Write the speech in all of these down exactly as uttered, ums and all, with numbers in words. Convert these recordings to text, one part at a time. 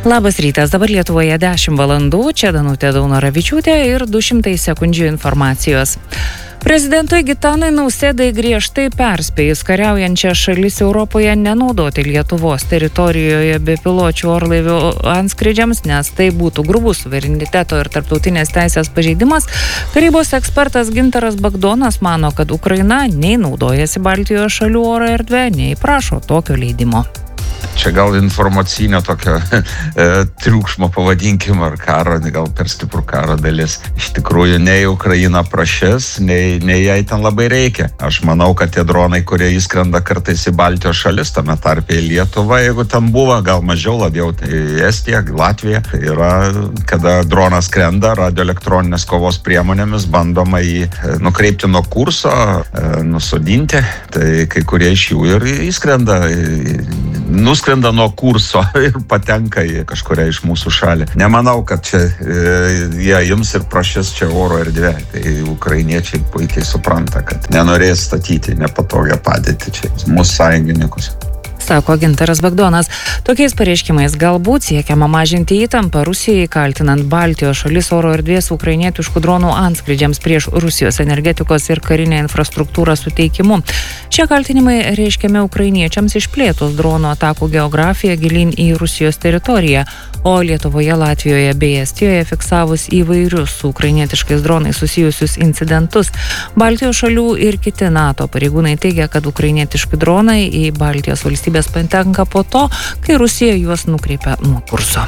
Labas rytas, dabar Lietuvoje dešimt valandų, čia Danutė Daunoravičiūtė ir du šimtai sekundžių informacijos. Prezidentui Gitanui Nausėdai griežtai perspėjus kariaujančią šalis Europoje nenaudoti Lietuvos teritorijoje bepiločių orlaivių antskrydžiams, nes tai būtų grubus suvereniteto ir tarptautinės teisės pažeidimas. Karybos ekspertas Gintaras Bagdonas mano, kad Ukraina nei naudojasi Baltijos šalių oro erdvę, nei prašo tokio leidimo. Čia gal informacinio tokio e, triukšmo pavadinkim ar karo, gal per stiprų karo dalis. Iš tikrųjų, nei Ukraina prašys, nei, nei jai ten labai reikia. Aš manau, kad tie dronai, kurie įskrenda kartais į Baltijos šalis, tame tarpe į Lietuvą, jeigu ten buvo, gal mažiau, labiau, tai Estija, Latvija, tai yra, kada dronas skrenda radioelektroninės kovos priemonėmis, bandoma jį nukreipti nuo kurso, e, nusodinti, tai kai kurie iš jų ir įskrenda nuskrenda nuo kurso ir patenka į kažkurią iš mūsų šalį. Nemanau, kad čia e, jie jums ir prašys čia oro erdvę. Tai ukrainiečiai puikiai supranta, kad nenorės statyti nepatogią padėtį čia mūsų sąjungininkus. Sako Gintaras Bagdonas. Tokiais pareiškimais galbūt siekiama mažinti įtampą Rusijai, kaltinant Baltijos šalis oro erdvės ukrainietiškų dronų antskrydžiams prieš Rusijos energetikos ir karinę infrastruktūrą suteikimu. Šie kaltinimai reiškiami ukrainiečiams išplėtus dronų atakų geografiją gilyn į Rusijos teritoriją, o Lietuvoje, Latvijoje bei Estijoje fiksavus įvairius su ukrainietiškais dronais susijusius incidentus. Baltijos šalių ir kiti NATO pareigūnai teigia, kad ukrainietiški dronai į Baltijos valstybės patenka po to, kai Rusija juos nukreipia nuo kurso.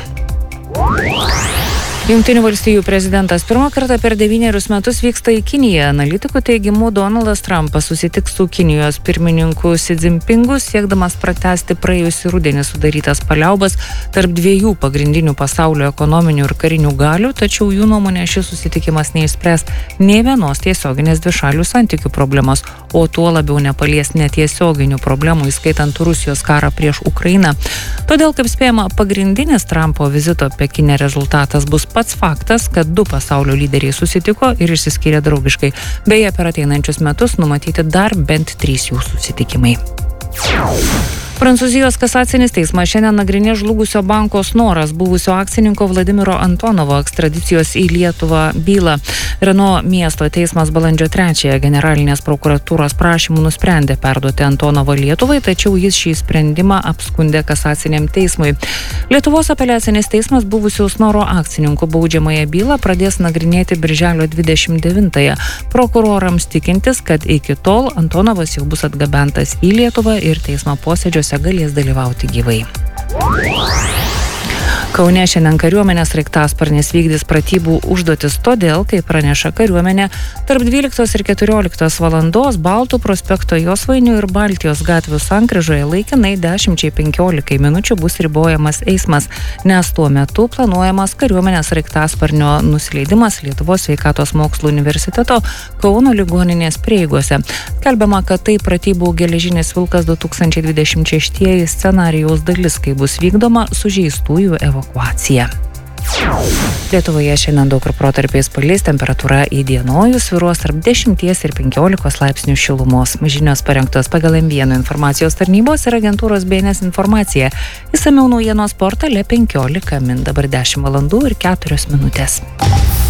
Jungtinių valstijų prezidentas pirmą kartą per devynerius metus vyksta į Kiniją. Analitikų teigimu, Donaldas Trumpas susitiks su Kinijos pirmininku Xi Jinpingu, siekdamas pratęsti praėjusį rudenį sudarytas paliaubas tarp dviejų pagrindinių pasaulio ekonominių ir karinių galių, tačiau jų nuomonė šis susitikimas neišspręs nei vienos tiesioginės dvišalių santykių problemos, o tuo labiau nepalies netiesioginių problemų, įskaitant Rusijos karą prieš Ukrainą. Todėl, kaip spėjama, pagrindinis Trumpo vizito Pekine rezultatas bus pats faktas, kad du pasaulio lyderiai susitiko ir išsiskyrė draugiškai. Beje, per ateinančius metus numatyti dar bent trys jų susitikimai. Prancūzijos kasacinis teismas šiandien nagrinės žlugusio banko Snoras buvusio akcininko Vladimiro Antonovo ekstradicijos į Lietuvą bylą. Renault miesto teismas balandžio trečiąją generalinės prokuratūros prašymų nusprendė perduoti Antonovo Lietuvai, tačiau jis šį sprendimą apskundė kasaciniam teismui. Lietuvos apeliacinis teismas buvusių Snoro akcininkų baudžiamąją bylą pradės nagrinėti birželio dvidešimt devintąją. Prokurorams tikintis, kad iki tol Antonovas jau bus atgabentas į Lietuvą ir teismo posėdžiuose galės dalyvauti gyvai. Kaune šiandien kariuomenės sraigtasparnis vykdys pratybų užduotis todėl, kaip praneša kariuomenė, tarp dvyliktos ir keturioliktos valandos Baltų prospekto Josvainių ir Baltijos gatvių sankryžoje laikinai dešimčiai penkiolikai minučių bus ribojamas eismas, nes tuo metu planuojamas kariuomenės sraigtasparnio nusileidimas Lietuvos sveikatos mokslų universiteto Kauno ligoninės prieigose. Kalbama, kad tai pratybų geležinis vilkas du tūkstančiai dvidešimt šeštieji scenarijaus dalis, kai bus vykdoma sužeistųjų evakuacija. Lietuvoje šiandien daug kur protarpiais palis, temperatūra įdienojus svyruos tarp dešimties ir penkiolikos laipsnių šilumos. Žinios parengtos pagal M vienas informacijos tarnybos ir agentūros B N S informacija. Išsamiau naujienos portale penkiolika min, dabar dešimt valandų ir keturios minutės.